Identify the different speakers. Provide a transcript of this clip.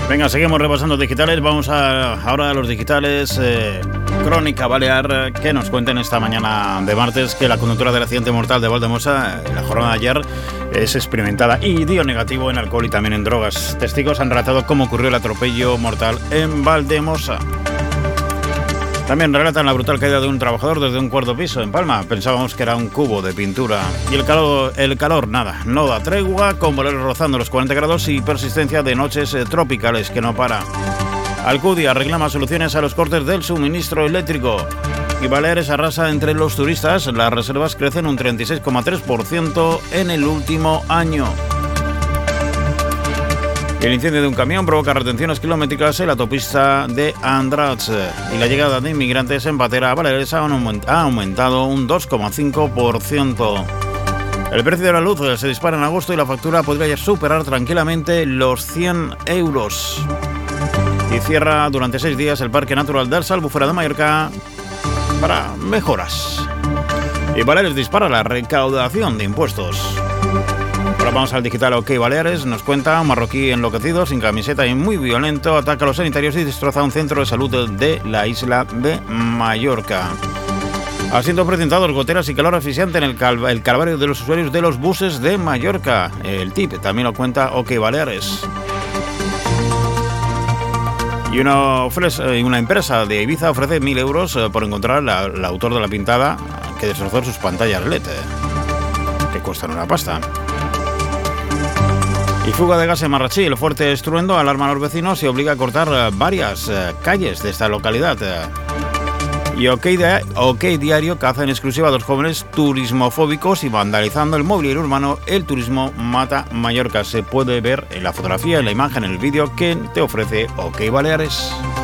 Speaker 1: Venga, seguimos repasando digitales. Vamos ahora a los digitales. Crónica Balear, que nos cuenten esta mañana de martes que la conductora del accidente mortal de Valldemossa en la jornada de ayer es experimentada y dio negativo en alcohol y también en drogas. Testigos han relatado cómo ocurrió el atropello mortal en Valldemossa. También relatan la brutal caída de un trabajador desde un cuarto piso en Palma. Pensábamos que era un cubo de pintura. Y el calor, nada, no da tregua, con valores rozando los 40 grados y persistencia de noches tropicales que no para. Alcudia reclama soluciones a los cortes del suministro eléctrico. Y Baleares arrasa entre los turistas. Las reservas crecen un 36,3% en el último año. El incendio de un camión provoca retenciones kilométricas en la autopista de Andratx y la llegada de inmigrantes en Patera a Baleares ha aumentado un 2,5%. El precio de la luz se dispara en agosto y la factura podría superar tranquilamente los 100 euros. Y cierra durante 6 días el Parque Natural de Albufera de Mallorca para mejoras. Y Baleares dispara la recaudación de impuestos. Ahora vamos al digital OK Baleares. Nos cuenta un marroquí enloquecido, sin camiseta y muy violento, ataca a los sanitarios y destroza un centro de salud de la isla de Mallorca. Asientos precintado, goteras y calor asfixiante en el calvario de los usuarios de los buses de Mallorca. El tip también lo cuenta OK Baleares. Y una empresa de Ibiza ofrece 1.000 euros por encontrar al autor de la pintada que destrozó sus pantallas LED, que cuestan una pasta. Y fuga de gas en Marratxí. El fuerte estruendo alarma a los vecinos y obliga a cortar varias calles de esta localidad. Y OK Diario caza en exclusiva a 2 jóvenes turismofóbicos y vandalizando el mobiliario urbano. El turismo mata Mallorca. Se puede ver en la fotografía, en la imagen, en el vídeo que te ofrece OK Baleares.